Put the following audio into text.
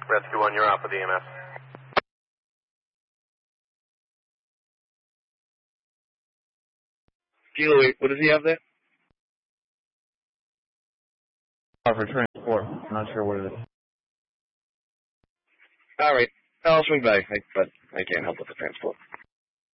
Rescue 1, you're off with EMS. Kilo 8, what does he have there? For transport. I'm not sure what it is. Alright, I'll swing by, but I can't help with the transport.